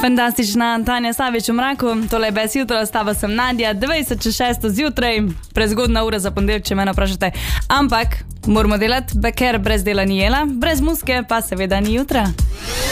Fantastična Tanja Savič v mraku, tole je Bes jutro, stava sem Nadja, 20:06 zjutraj, prezgodna ura za ponedeljek, če mene vprašate, ampak moramo delati, ker brez dela ni jela, brez muske pa seveda ni jutra.